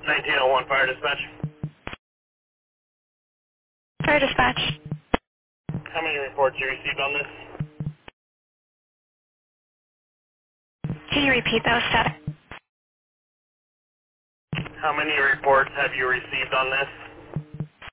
1901 Fire Dispatch. Fire dispatch. How many reports you received on this? Can you repeat that static? How many reports have you received on this?